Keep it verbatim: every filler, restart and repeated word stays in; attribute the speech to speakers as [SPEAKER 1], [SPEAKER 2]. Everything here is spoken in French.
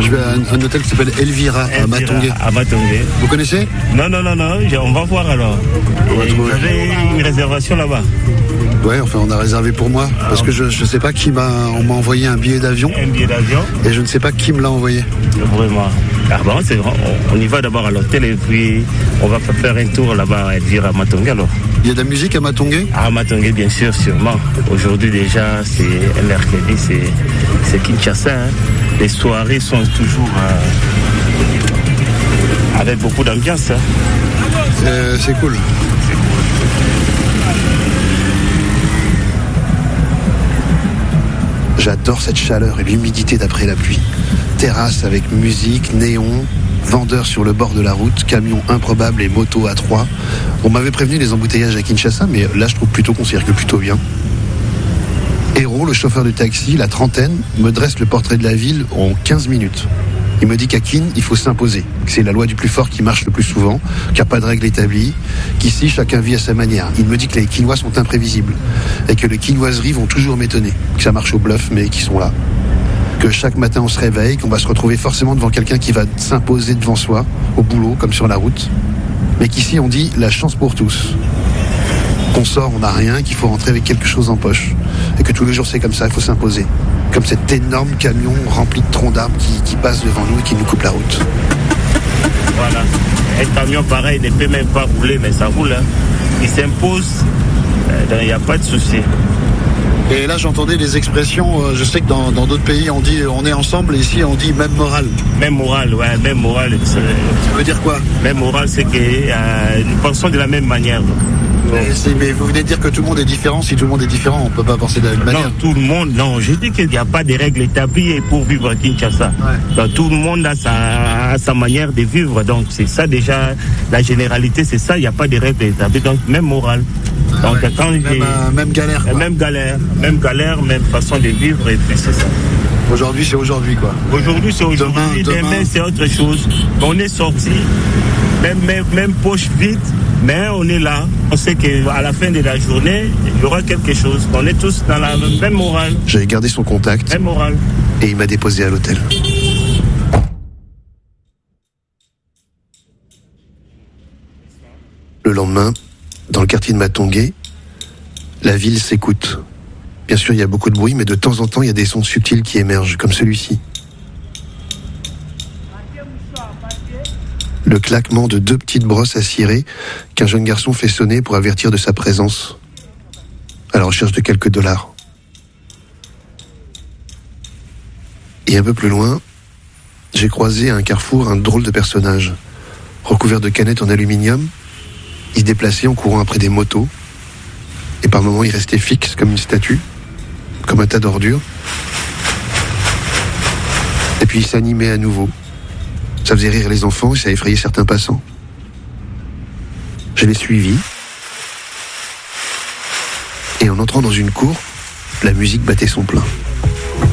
[SPEAKER 1] je vais à un, un hôtel qui s'appelle Elvira, Elvira à Matongué.
[SPEAKER 2] À Matongué.
[SPEAKER 1] Vous connaissez?
[SPEAKER 2] Non, non, non, non, on va voir alors. Vous avez une réservation là-bas?
[SPEAKER 1] Ouais, enfin on a réservé pour moi, ah, parce que je ne sais pas qui m'a, on m'a envoyé un billet d'avion.
[SPEAKER 2] Un billet d'avion.
[SPEAKER 1] Et je ne sais pas qui me l'a envoyé.
[SPEAKER 2] Vraiment. Ah bon, c'est vrai, on, on y va d'abord à l'hôtel et puis on va faire un tour là-bas à Elvira à Matongué alors.
[SPEAKER 1] Il y a de la musique à Matongué?
[SPEAKER 2] À Matongué, bien sûr, sûrement. Aujourd'hui déjà, c'est un mercredi, c'est, c'est Kinshasa. Hein. Les soirées sont toujours euh, avec beaucoup d'ambiance. Hein.
[SPEAKER 1] Euh, c'est cool. J'adore cette chaleur et l'humidité d'après la pluie. Terrasse avec musique, néon, vendeurs sur le bord de la route, camions improbables et motos à trois. On m'avait prévenu les embouteillages à Kinshasa, mais là je trouve plutôt qu'on circule plutôt bien. Héros, le chauffeur de taxi, la trentaine, me dresse le portrait de la ville en quinze minutes. Il me dit qu'à Kin, il faut s'imposer, que c'est la loi du plus fort qui marche le plus souvent, qu'il n'y a pas de règle établie, qu'ici, chacun vit à sa manière. Il me dit que les Kinois sont imprévisibles, et que les kinoiseries vont toujours m'étonner, que ça marche au bluff, mais qu'ils sont là. Que chaque matin, on se réveille, qu'on va se retrouver forcément devant quelqu'un qui va s'imposer devant soi, au boulot, comme sur la route. Mais qu'ici, on dit la chance pour tous. Qu'on sort, on n'a rien, qu'il faut rentrer avec quelque chose en poche. Et que tous les jours, c'est comme ça, il faut s'imposer. Comme cet énorme camion rempli de troncs d'arbres qui, qui passe devant nous et qui nous coupe la route.
[SPEAKER 2] Voilà. Un camion pareil ne peut même pas rouler, mais ça roule. Hein. Il s'impose, il n'y a pas de souci.
[SPEAKER 1] Et là, j'entendais des expressions, euh, je sais que dans, dans d'autres pays, on dit on est ensemble, et ici, on dit même morale.
[SPEAKER 2] Même morale, ouais, même morale.
[SPEAKER 1] Ça veut dire quoi?
[SPEAKER 2] Même morale, c'est que euh, nous pensons de la même manière. Donc.
[SPEAKER 1] Mais, mais vous venez de dire que tout le monde est différent. Si tout le monde est différent, on ne peut pas penser de la même manière.
[SPEAKER 2] Non, tout le monde, non. Je dis qu'il n'y a pas de règles établies pour vivre à Kinshasa. Ouais. Donc, tout le monde a sa, a sa manière de vivre. Donc, c'est ça déjà, la généralité, c'est ça. Il n'y a pas de règles établies. Donc, même morale. Donc,
[SPEAKER 1] ouais.
[SPEAKER 2] quand
[SPEAKER 1] même, euh, même galère. Quoi.
[SPEAKER 2] Même galère. Même galère, même façon de vivre. Et puis, c'est ça.
[SPEAKER 1] Aujourd'hui, c'est aujourd'hui, quoi.
[SPEAKER 2] Aujourd'hui, c'est aujourd'hui. Demain, demain, c'est autre chose. On est sorti. Même, même, même poche vide. Mais on est là, on sait qu'à la fin de la journée, il y aura quelque chose. On est tous dans la même morale.
[SPEAKER 1] J'avais gardé son contact.
[SPEAKER 2] Même morale.
[SPEAKER 1] Et il m'a déposé à l'hôtel. Le lendemain, dans le quartier de Matongué, la ville s'écoute. Bien sûr, il y a beaucoup de bruit, mais de temps en temps, il y a des sons subtils qui émergent, comme celui-ci. Le claquement de deux petites brosses à cirer qu'un jeune garçon fait sonner pour avertir de sa présence, à la recherche de quelques dollars. Et un peu plus loin, j'ai croisé à un carrefour un drôle de personnage, recouvert de canettes en aluminium. Il se déplaçait en courant après des motos, et par moments il restait fixe comme une statue, comme un tas d'ordures. Et puis il s'animait à nouveau. Ça faisait rire les enfants et ça effrayait certains passants. Je l'ai suivi. Et en entrant dans une cour, la musique battait son plein.